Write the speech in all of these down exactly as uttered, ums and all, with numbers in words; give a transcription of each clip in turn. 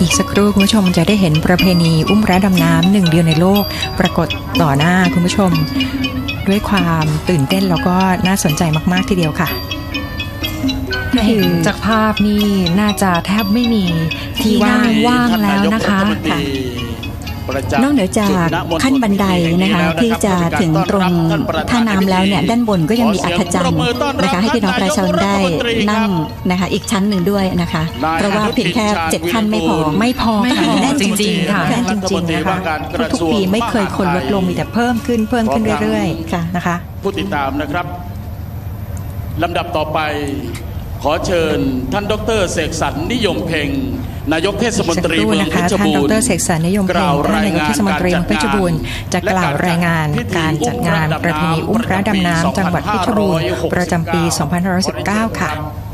อีกสักครู่คุณผู้ชมจะได้เห็นประเพณีอุ้มพระดำน้ำหนึ่งเดียวในโลกปรากฏต่อหน้าคุณผู้ชมด้วยความตื่นเต้นแล้วก็น่าสนใจมากๆทีเดียวค่ะคือจากภาพนี่น่าจะแทบไม่มีที่ว่างว่างแล้วนะคะนอกเหนือจากขั้นบันไดนะคะที่จะถึงตรงท่าน้ำแล้วเนี่ยด้านบนก็ยังมีอัฐจันทร์นะคะให้พี่น้องประชาชนได้นั่งนะคะอีกชั้นหนึ่งด้วยนะคะเพราะว่าเพียงแค่เจ็ดขั้นไม่พอไม่พอแน่นจริงๆค่ะแน่นจริงๆนะคะทุกปีไม่เคยคนลดลงมีแต่เพิ่มขึ้นเพิ่มขึ้นเรื่อยๆค่ะนะคะผู้ติดตามนะครับลำดับต่อไปขอเชิญท่านดร.เสกสรรนิยมเพ็งนายกเทศมนตรีเมืองเพชรบูรณ์ท่านดร.เสกสรรนิยมเพ็งท่านนายกเทศมนตรีเมืองเพชรบูรณ์จะกล่าวรายงานการจัดงานประเพณีอุ้มพระดำน้ำจังหวัดเพชรบูรณ์ประจำปี สองพันห้าร้อยสิบเก้า ค่ะ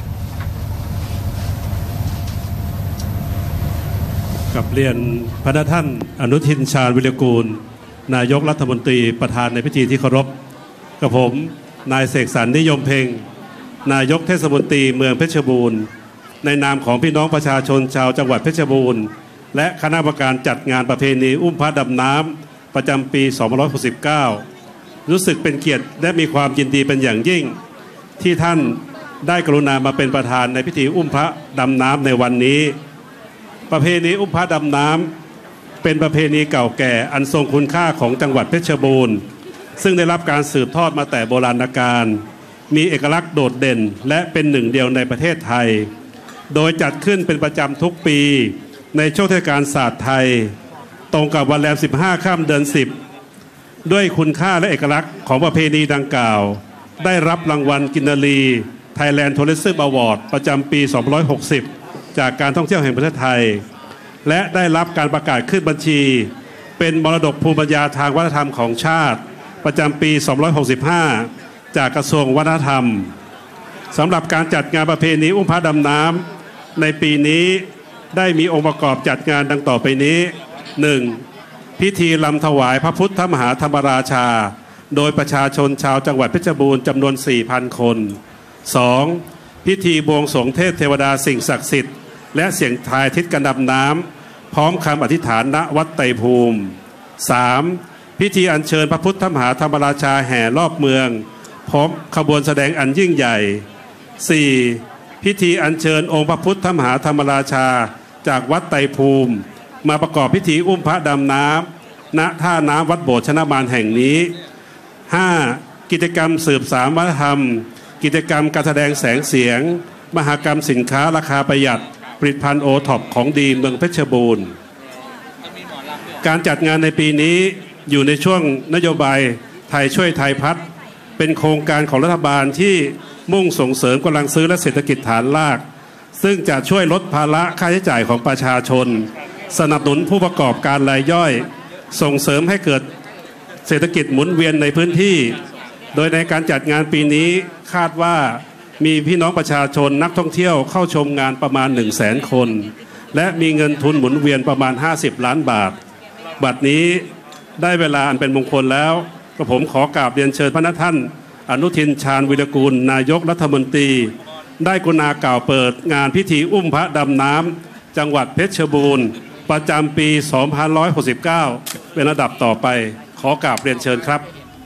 กับเรียนพระท่านอนุทินชาญวิรกูลนายกรัฐมนตรีประธานในพิธีที่เคารพกับผมนายเสกสรรนิยมเพ็งนายกเทศมนตรีเมืองเพชรบูรณ์ในนามของพี่น้องประชาชนชาวจังหวัดเพชรบูรณ์และคณะกรรมการจัดงานประเพณีอุ้มพระดำน้ำประจำปี สองพันห้าร้อยหกสิบเก้า รู้สึกเป็นเกียรติและมีความยินดีเป็นอย่างยิ่งที่ท่านได้กรุณามาเป็นประธานในพิธีอุ้มพระดำน้ำในวันนี้ประเพณีอุ้มพระดำน้ำเป็นประเพณีเก่าแก่อันทรงคุณค่าของจังหวัดเพชรบูรณ์ซึ่งได้รับการสืบทอดมาแต่โบราณกาลมีเอกลักษณ์โดดเด่นและเป็นหนึ่งเดียวในประเทศไทยโดยจัดขึ้นเป็นประจำทุกปีในช่วงเทศกาลศาสตร์ไทยตรงกับวันแรมสิบห้าค่ำเดือนสิบด้วยคุณค่าและเอกลักษณ์ของประเพณีดังกล่าวได้รับรางวัลกินนารี Thailand Tourism Award ประจำปี สองพันห้าร้อยหกสิบ จากการท่องเที่ยวแห่งประเทศไทยและได้รับการประกาศขึ้นบัญชีเป็นมรดกภูมิปัญญาทางวัฒนธรรมของชาติประจำปี สองพันห้าร้อยหกสิบห้าจากกระทรวงวัฒนธรรมสำหรับการจัดงานประเพณีอุ้มพระดำน้ำในปีนี้ได้มีองค์ประกอบจัดงานดังต่อไปนี้ หนึ่ง. พิธีรำถวายพระพุทธมหาธรรมราชาโดยประชาชนชาวจังหวัดเพชรบูรณ์จำนวน สี่พัน คน สอง. พิธีบวงสรวงเทพเทวดาสิ่งศักดิ์สิทธิ์และเสียงทายทิศกันดำน้ำพร้อมคำอธิษฐานณวัดไตรภูมิ สาม. พิธีอัญเชิญพระพุทธมหาธรรมราชาแห่รอบเมืองพร้อมขบวนแสดงอันยิ่งใหญ่ สี่. พิธีอัญเชิญองค์พระพุทธมหาธรรมราชาจากวัดไตรภูมิมาประกอบพิธีอุ้มพระดำน้ำณท่าน้ำวัดโบสถ์ชนมานแห่งนี้ ห้า. กิจกรรมสืบสานวัฒนธรรมกิจกรรมการแสดงแสงเสียงมหกรรมสินค้าราคาประหยัดผลิตภัณฑ์โอท็อปของดีเมืองเพชรบูรณ์การจัดงานในปีนี้อยู่ในช่วงนโยบายไทยช่วยไทยพัฒน์เป็นโครงการของรัฐบาลที่มุ่งส่งเสริมกำลังซื้อและเศรษฐกิจฐานรากซึ่งจะช่วยลดภาระค่าใช้จ่ายของประชาชนสนับสนุนผู้ประกอบการรายย่อยส่งเสริมให้เกิดเศรษฐกิจหมุนเวียนในพื้นที่โดยในการจัดงานปีนี้คาดว่ามีพี่น้องประชาชนนักท่องเที่ยวเข้าชมงานประมาณ หนึ่งแสน คนและมีเงินทุนหมุนเวียนประมาณห้าสิบล้านบาทบัดนี้ได้เวลาอันเป็นมงคลแล้วก็ผมขอกราบเรียนเชิญพระท่านอนุทินชาญวิรกูลนายกรัฐมนตรีได้กรุณากล่าวเปิดงานพิธีอุ้มพระดำน้ำจังหวัดเพชรบูรณ์ประจำปี สองพันห้าร้อยหกสิบเก้า เป็นระดับต่อไปขอกราบเรียนเชิญครับ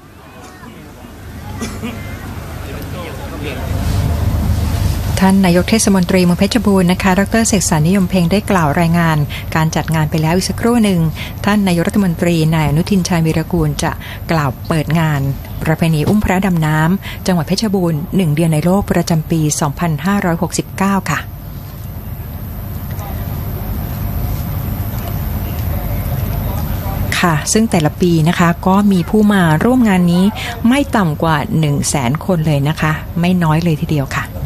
ท่านนายกเทศมนตรีเมืองเพชรบูรณ์นะคะดร.เสกสรรนิยมเพ็งได้กล่าวรายงานการจัดงานไปแล้วอีกสักครู่หนึ่งท่านนายกรัฐมนตรีนายอนุทินชาญวีรกูลจะกล่าวเปิดงานประเพณีอุ้มพระดำน้ำจังหวัดเพชรบูรณ์หนึ่งเดียวในโลกประจำปี สองพันห้าร้อยหกสิบเก้า ค่ะค่ะซึ่งแต่ละปีนะคะก็มีผู้มาร่วมงานนี้ไม่ต่ำกว่า หนึ่งแสน คนเลยนะคะไม่น้อยเลยทีเดียวค่ะ